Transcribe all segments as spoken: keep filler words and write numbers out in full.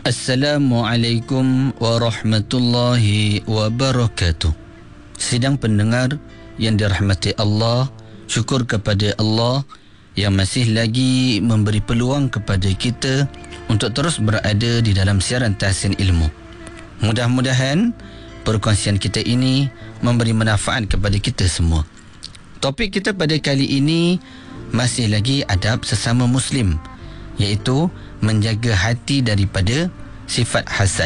Assalamualaikum warahmatullahi wabarakatuh. Sidang pendengar yang dirahmati Allah, syukur kepada Allah yang masih lagi memberi peluang kepada kita untuk terus berada di dalam siaran Tahsin Ilmu. Mudah-mudahan perkongsian kita ini memberi manfaat kepada kita semua. Topik kita pada kali ini masih lagi adab sesama Muslim, iaitu menjaga hati daripada sifat hasad.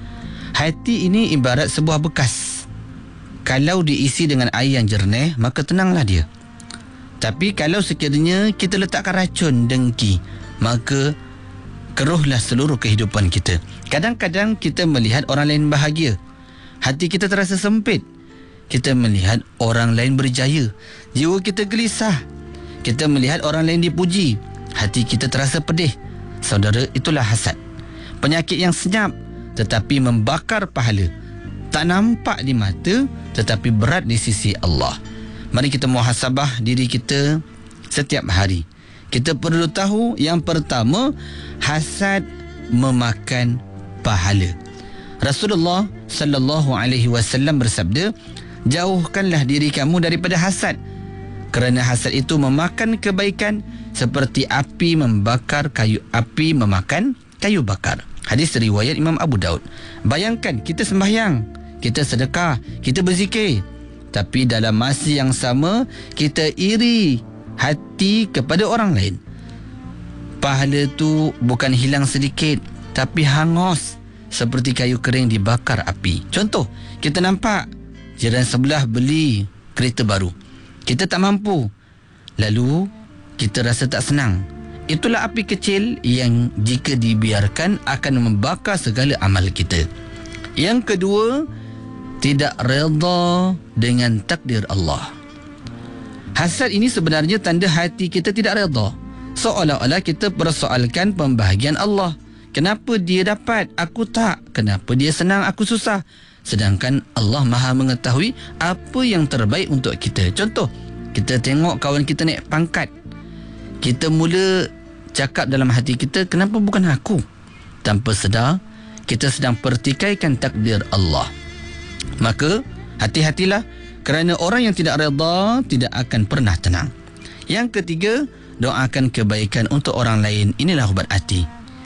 Hati ini ibarat sebuah bekas. Kalau diisi dengan air yang jernih, maka tenanglah dia. Tapi kalau sekiranya kita letakkan racun dengki, maka keruhlah seluruh kehidupan kita. Kadang-kadang kita melihat orang lain bahagia, hati kita terasa sempit. Kita melihat orang lain berjaya, jiwa kita gelisah. Kita melihat orang lain dipuji, hati kita terasa pedih. Saudara, itulah hasad. Penyakit yang senyap tetapi membakar pahala. Tak nampak di mata tetapi berat di sisi Allah. Mari kita muhasabah diri kita setiap hari. Kita perlu tahu yang pertama, hasad memakan pahala. Rasulullah sallallahu alaihi wasallam bersabda, jauhkanlah diri kamu daripada hasad, kerana hasad itu memakan kebaikan seperti api membakar kayu, api memakan kayu bakar. Hadis riwayat Imam Abu Daud. Bayangkan kita sembahyang, kita sedekah, kita berzikir, tapi dalam masa yang sama kita iri hati kepada orang lain. Pahala tu bukan hilang sedikit, tapi hangus seperti kayu kering dibakar api. Contoh, kita nampak jiran sebelah beli kereta baru, kita tak mampu, lalu kita rasa tak senang. Itulah api kecil yang jika dibiarkan akan membakar segala amal kita. Yang kedua, tidak redha dengan takdir Allah. Hasad ini sebenarnya tanda hati kita tidak redha. Seolah-olah kita persoalkan pembahagian Allah. Kenapa dia dapat, aku tak? Kenapa dia senang, aku susah? Sedangkan Allah Maha mengetahui apa yang terbaik untuk kita. Contoh, kita tengok kawan kita naik pangkat, kita mula cakap dalam hati kita, kenapa bukan aku? Tanpa sedar, kita sedang pertikaikan takdir Allah. Maka, hati-hatilah, kerana orang yang tidak redha tidak akan pernah tenang. Yang ketiga, doakan kebaikan untuk orang lain. Inilah ubat hati.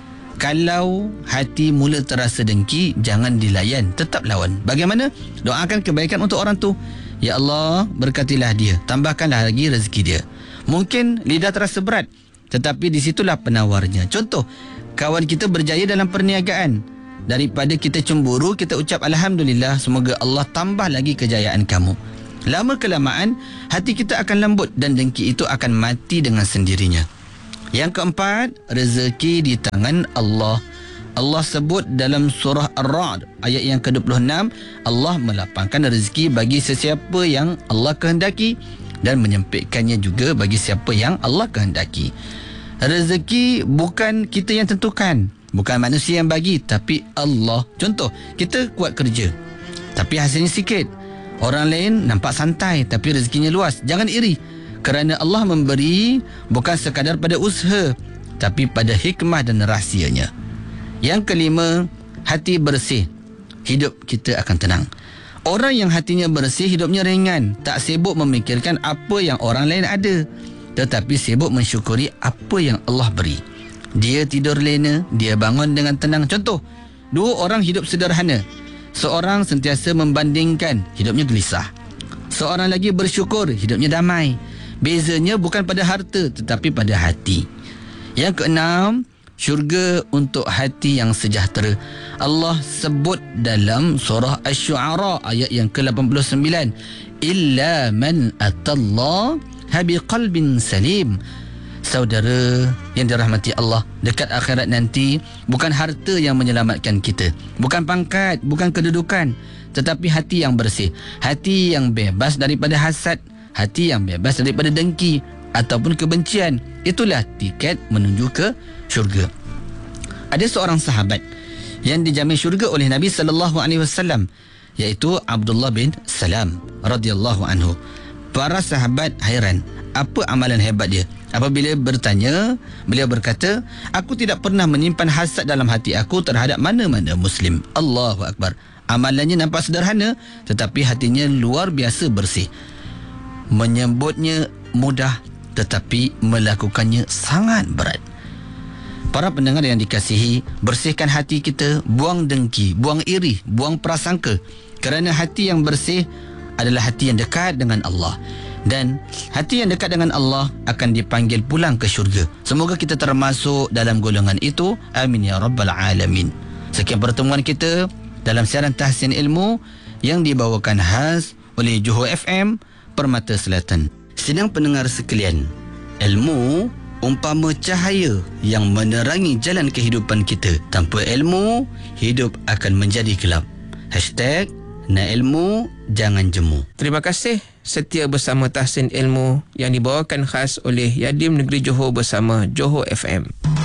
Kalau hati mula terasa dengki, jangan dilayan, tetap lawan. Bagaimana? Doakan kebaikan untuk orang tu. Ya Allah, berkatilah dia, tambahkanlah lagi rezeki dia. Mungkin lidah terasa berat, tetapi di situlah penawarnya. Contoh, kawan kita berjaya dalam perniagaan. Daripada kita cemburu, kita ucap Alhamdulillah, semoga Allah tambah lagi kejayaan kamu. Lama kelamaan, hati kita akan lembut dan dengki itu akan mati dengan sendirinya. Yang keempat, rezeki di tangan Allah. Allah sebut dalam surah Ar-Ra'd ayat yang ke dua puluh enam, Allah melapangkan rezeki bagi sesiapa yang Allah kehendaki dan menyempitkannya juga bagi siapa yang Allah kehendaki. Rezeki bukan kita yang tentukan, bukan manusia yang bagi, tapi Allah. Contoh, kita kuat kerja tapi hasilnya sikit. Orang lain nampak santai tapi rezekinya luas. Jangan iri, kerana Allah memberi bukan sekadar pada usaha, tapi pada hikmah dan rahsianya. Yang kelima, hati bersih, hidup kita akan tenang. Orang yang hatinya bersih, hidupnya ringan, tak sibuk memikirkan apa yang orang lain ada, tetapi sibuk mensyukuri apa yang Allah beri. Dia tidur lena, dia bangun dengan tenang. Contoh, dua orang hidup sederhana. Seorang sentiasa membandingkan, hidupnya gelisah. Seorang lagi bersyukur, hidupnya damai. Bezanya bukan pada harta, tetapi pada hati. Yang keenam, syurga untuk hati yang sejahtera. Allah sebut dalam surah Asy-Syu'ara ayat yang ke lapan puluh sembilan, illa man atallaha biqalbin salim. Saudara yang dirahmati Allah, dekat akhirat nanti bukan harta yang menyelamatkan kita, bukan pangkat, bukan kedudukan, tetapi hati yang bersih, hati yang bebas daripada hasad, hati yang bebas daripada dengki ataupun kebencian. Itulah tiket menuju ke syurga. Ada seorang sahabat yang dijamin syurga oleh Nabi sallallahu alaihi wasallam, iaitu Abdullah bin Salam radhiyallahu anhu. Para sahabat hairan, apa amalan hebat dia. Apabila bertanya, beliau berkata, aku tidak pernah menyimpan hasad dalam hati aku terhadap mana-mana Muslim. Allahu Akbar. Amalannya nampak sederhana, tetapi hatinya luar biasa bersih. Menyebutnya mudah, tetapi melakukannya sangat berat. Para pendengar yang dikasihi, bersihkan hati kita, buang dengki, buang iri, buang prasangka. Kerana hati yang bersih adalah hati yang dekat dengan Allah. Dan hati yang dekat dengan Allah akan dipanggil pulang ke syurga. Semoga kita termasuk dalam golongan itu. Amin ya Rabbal Alamin. Sekian pertemuan kita dalam siaran Tahsin Ilmu yang dibawakan khas oleh Johor F M, Permata Selatan. Sidang pendengar sekalian, ilmu umpama cahaya yang menerangi jalan kehidupan kita. Tanpa ilmu, hidup akan menjadi gelap. Hashtag nak ilmu, jangan jemu. Terima kasih setia bersama Tahsin Ilmu yang dibawakan khas oleh Yadim Negeri Johor bersama Johor F M.